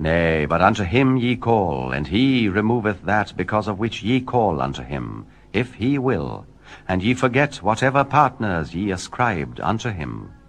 Nay, but unto him ye call, and he removeth that because of which ye call unto him, if he will, and ye forget whatever partners ye ascribed unto him.